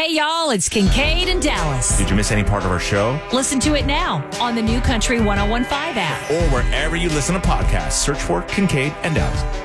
Hey, y'all, it's Kincaid and Dallas. Did you miss any part of our show? Listen to it now on the new Country 101.5 app. Or wherever you listen to podcasts, search for Kincaid and Dallas.